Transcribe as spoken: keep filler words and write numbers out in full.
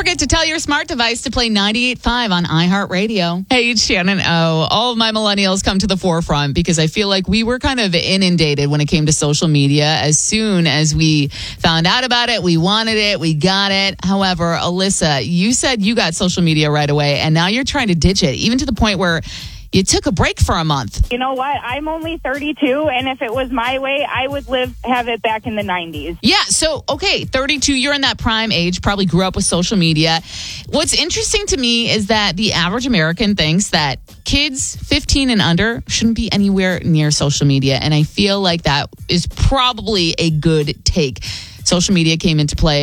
forget to tell your smart device to play ninety-eight point five on iHeartRadio. Hey, it's Shannon O. All of my millennials come to the forefront because I feel like we were kind of inundated when it came to social media. As soon as we found out about it, we wanted it, we got it. However, Alyssa, you said you got social media right away, and now you're trying to ditch it, even to the point where you took a break for a month. You know what? I'm only thirty-two, and if it was my way, I would live have it back in the nineties. Yeah, so, okay, thirty-two, you're in that prime age, probably grew up with social media. What's interesting to me is that the average American thinks that kids fifteen and under shouldn't be anywhere near social media, and I feel like that is probably a good take. Social media came into play